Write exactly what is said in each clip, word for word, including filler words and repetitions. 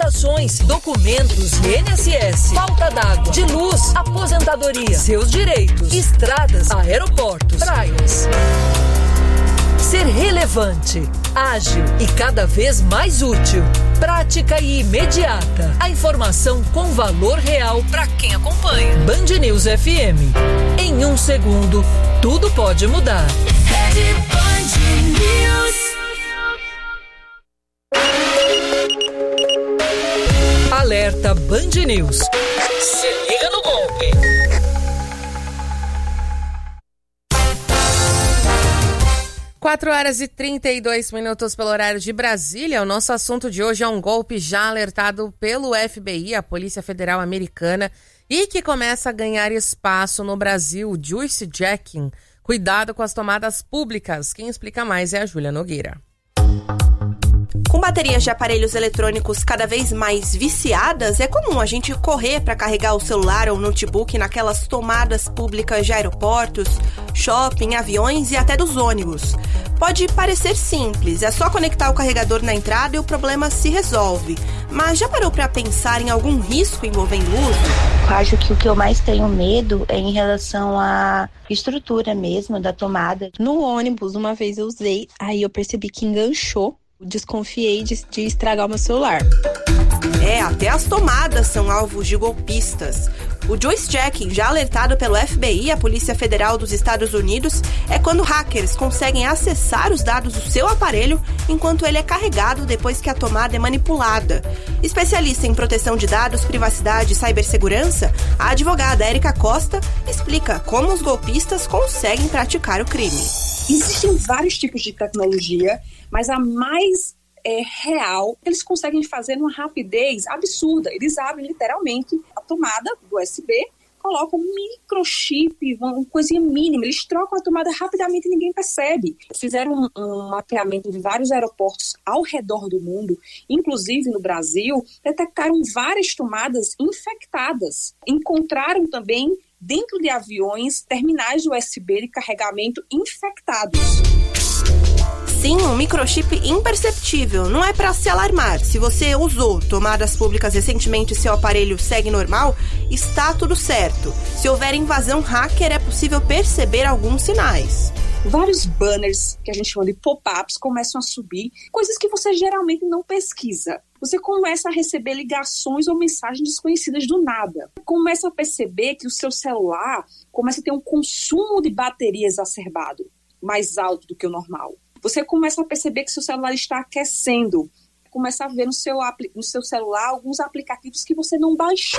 licitações, documentos de I N S S, falta d'água, de luz, aposentadoria, seus direitos, estradas, aeroportos, praias. Ser relevante, ágil e cada vez mais útil. Prática e imediata. A informação com valor real para quem acompanha. Band News F M. Em um segundo, tudo pode mudar. Rede Band News. Alerta Band News. Se liga no golpe. quatro horas e trinta e dois minutos pelo horário de Brasília. O nosso assunto de hoje é um golpe já alertado pelo F B I, a Polícia Federal Americana, e que começa a ganhar espaço no Brasil, o juice jacking. Cuidado com as tomadas públicas. Quem explica mais é a Júlia Nogueira. Com baterias de aparelhos eletrônicos cada vez mais viciadas, é comum a gente correr para carregar o celular ou notebook naquelas tomadas públicas de aeroportos, shopping, aviões e até dos ônibus. Pode parecer simples, é só conectar o carregador na entrada e o problema se resolve. Mas já parou para pensar em algum risco envolvendo o uso? Eu acho que o que eu mais tenho medo é em relação à estrutura mesmo da tomada. No ônibus, uma vez eu usei, aí eu percebi que enganchou. Desconfiei de, de estragar o meu celular. É, até as tomadas são alvos de golpistas. O juice jacking, já alertado pelo F B I, a Polícia Federal dos Estados Unidos, é quando hackers conseguem acessar os dados do seu aparelho enquanto ele é carregado depois que a tomada é manipulada. Especialista em proteção de dados, privacidade e cibersegurança, a advogada Érica Costa explica como os golpistas conseguem praticar o crime. Existem vários tipos de tecnologia, mas a mais é, real, eles conseguem fazer numa rapidez absurda. Eles abrem literalmente a tomada do U S B, colocam um microchip, uma coisinha mínima, eles trocam a tomada rapidamente e ninguém percebe. Fizeram um, um mapeamento de vários aeroportos ao redor do mundo, inclusive no Brasil, detectaram várias tomadas infectadas. Encontraram também, dentro de aviões, terminais de U S B de carregamento infectados. Sim, um microchip imperceptível. Não é para se alarmar. Se você usou tomadas públicas recentemente e seu aparelho segue normal, está tudo certo. Se houver invasão hacker, é possível perceber alguns sinais. Vários banners, que a gente chama de pop-ups, começam a subir, coisas que você geralmente não pesquisa. Você começa a receber ligações ou mensagens desconhecidas do nada. Começa a perceber que o seu celular começa a ter um consumo de bateria exacerbado, mais alto do que o normal. Você começa a perceber que seu celular está aquecendo. Começa a ver no seu, no seu celular alguns aplicativos que você não baixou.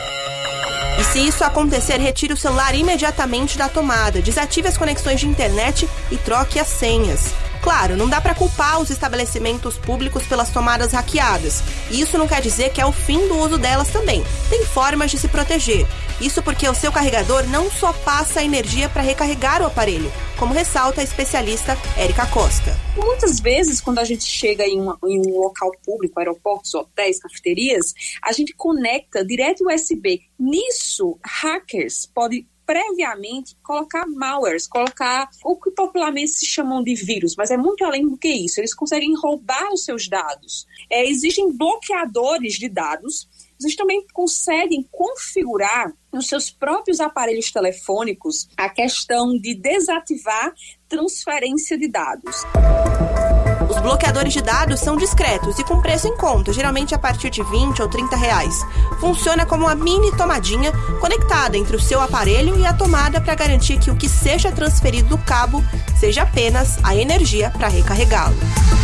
E se isso acontecer, retire o celular imediatamente da tomada, desative as conexões de internet e troque as senhas. Claro, não dá para culpar os estabelecimentos públicos pelas tomadas hackeadas. E isso não quer dizer que é o fim do uso delas também. Tem formas de se proteger. Isso porque o seu carregador não só passa a energia para recarregar o aparelho, como ressalta a especialista Érica Costa. Muitas vezes, quando a gente chega em, uma, em um local público, aeroportos, hotéis, cafeterias, a gente conecta direto o U S B. Nisso, hackers podem previamente colocar malwares, colocar o que popularmente se chamam de vírus, mas é muito além do que isso. Eles conseguem roubar os seus dados. É, existem bloqueadores de dados. Vocês também conseguem configurar nos seus próprios aparelhos telefônicos a questão de desativar transferência de dados. Os bloqueadores de dados são discretos e com preço em conta, geralmente a partir de vinte ou trinta reais. Funciona como uma mini tomadinha conectada entre o seu aparelho e a tomada para garantir que o que seja transferido do cabo seja apenas a energia para recarregá-lo.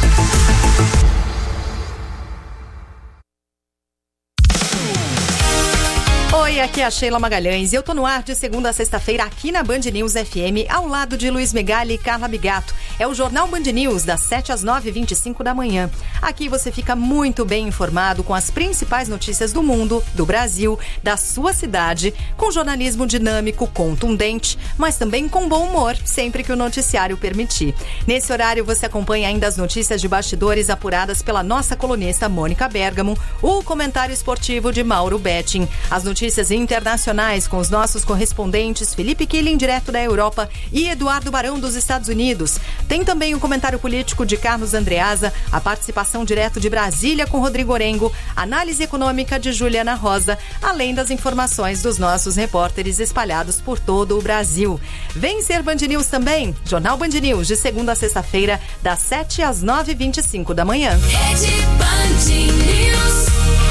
Oi, aqui é a Sheila Magalhães e eu tô no ar de segunda a sexta-feira aqui na Band News F M, ao lado de Luiz Megali e Carla Bigato. É o Jornal Band News, das sete às nove e vinte e cinco da manhã. Aqui você fica muito bem informado com as principais notícias do mundo, do Brasil, da sua cidade, com jornalismo dinâmico, contundente, mas também com bom humor, sempre que o noticiário permitir. Nesse horário você acompanha ainda as notícias de bastidores apuradas pela nossa colunista Mônica Bergamo, o comentário esportivo de Mauro Betting, as notícias notícias internacionais com os nossos correspondentes Felipe Killing, direto da Europa, e Eduardo Barão, dos Estados Unidos. Tem também o comentário político de Carlos Andreasa, a participação direto de Brasília com Rodrigo Orengo, análise econômica de Juliana Rosa, além das informações dos nossos repórteres espalhados por todo o Brasil. Vem ser Band News também, Jornal Band News, de segunda a sexta-feira, das sete às nove e vinte e cinco da manhã. Rede Band News.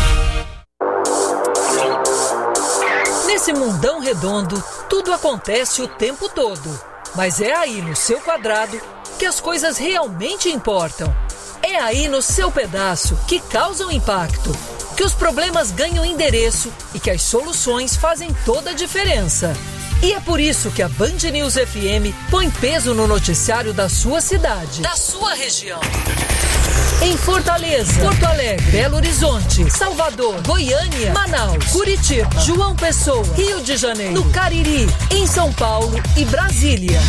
Nesse mundão redondo, tudo acontece o tempo todo. Mas é aí no seu quadrado que as coisas realmente importam. É aí no seu pedaço que causam impacto, que os problemas ganham endereço e que as soluções fazem toda a diferença. E é por isso que a Band News F M põe peso no noticiário da sua cidade, da sua região. Em Fortaleza, Porto Alegre, Belo Horizonte, Salvador, Goiânia, Manaus, Curitiba, João Pessoa, Rio de Janeiro, no Cariri, em São Paulo e Brasília.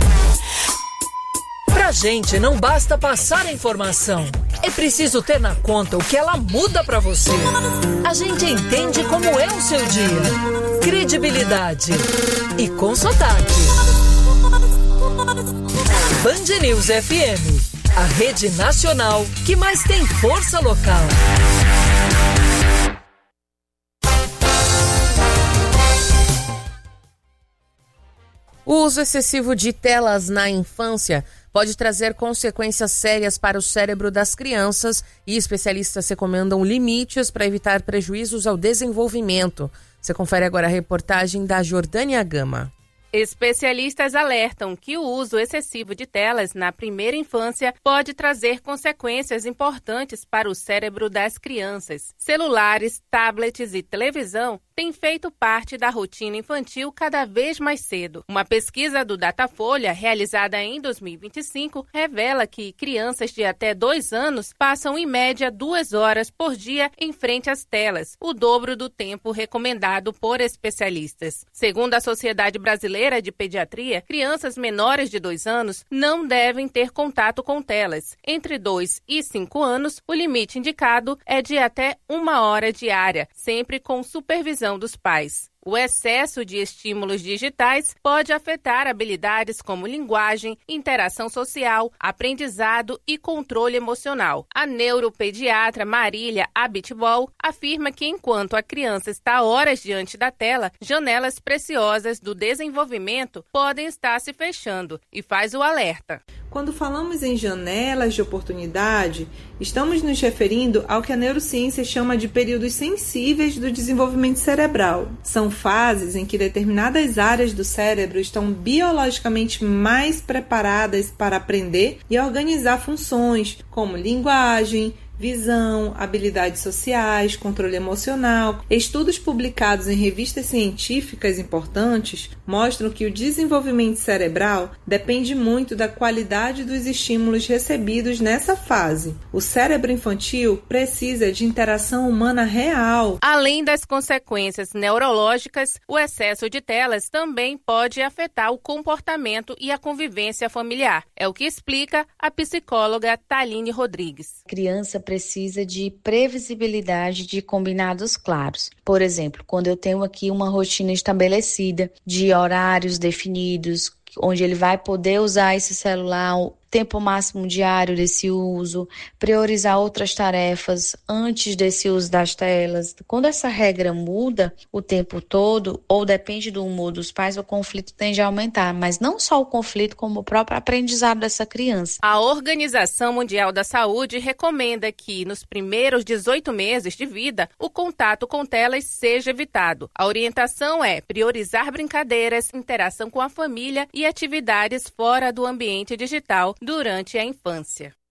Pra gente não basta passar a informação, é preciso ter na conta o que ela muda pra você. A gente entende como é o seu dia, credibilidade e com sotaque. Band News F M, a rede nacional que mais tem força local. O uso excessivo de telas na infância pode trazer consequências sérias para o cérebro das crianças e especialistas recomendam limites para evitar prejuízos ao desenvolvimento. Você confere agora a reportagem da Jordânia Gama. Especialistas alertam que o uso excessivo de telas na primeira infância pode trazer consequências importantes para o cérebro das crianças. Celulares, tablets e televisão têm feito parte da rotina infantil cada vez mais cedo. Uma pesquisa do Datafolha, realizada em dois mil e vinte e cinco, revela que crianças de até dois anos passam em média duas horas por dia em frente às telas, o dobro do tempo recomendado por especialistas. Segundo a Sociedade Brasileira de Pediatria, crianças menores de dois anos não devem ter contato com telas. Entre dois e cinco anos, o limite indicado é de até uma hora diária, sempre com supervisão dos pais. O excesso de estímulos digitais pode afetar habilidades como linguagem, interação social, aprendizado e controle emocional. A neuropediatra Marília Abitbol afirma que enquanto a criança está horas diante da tela, janelas preciosas do desenvolvimento podem estar se fechando e faz o alerta. Quando falamos em janelas de oportunidade, estamos nos referindo ao que a neurociência chama de períodos sensíveis do desenvolvimento cerebral. São fases em que determinadas áreas do cérebro estão biologicamente mais preparadas para aprender e organizar funções como linguagem, visão, habilidades sociais, controle emocional. Estudos publicados em revistas científicas importantes mostram que o desenvolvimento cerebral depende muito da qualidade dos estímulos recebidos nessa fase. O cérebro infantil precisa de interação humana real. Além das consequências neurológicas, o excesso de telas também pode afetar o comportamento e a convivência familiar. É o que explica a psicóloga Taline Rodrigues. A criança precisa de previsibilidade de combinados claros. Por exemplo, quando eu tenho aqui uma rotina estabelecida de horários definidos, onde ele vai poder usar esse celular, tempo máximo diário desse uso, priorizar outras tarefas antes desse uso das telas. Quando essa regra muda o tempo todo, ou depende do humor dos pais, o conflito tende a aumentar, mas não só o conflito, como o próprio aprendizado dessa criança. A Organização Mundial da Saúde recomenda que, nos primeiros dezoito meses de vida, o contato com telas seja evitado. A orientação é priorizar brincadeiras, interação com a família e atividades fora do ambiente digital durante a infância.